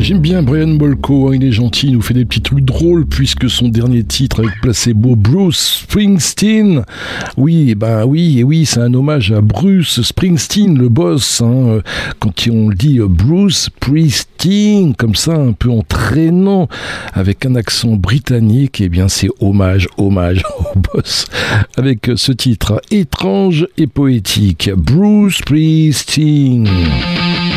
J'aime bien Brian Molko, hein, il est gentil, il nous fait des petits trucs drôles puisque son dernier titre avec Placebo, Bruce Springsteen. Oui, c'est un hommage à Bruce Springsteen, le boss. Hein, quand on le dit Bruce Springsteen, comme ça, un peu entraînant, avec un accent britannique, eh bien c'est hommage au boss. Avec ce titre étrange et poétique, Bruce Springsteen.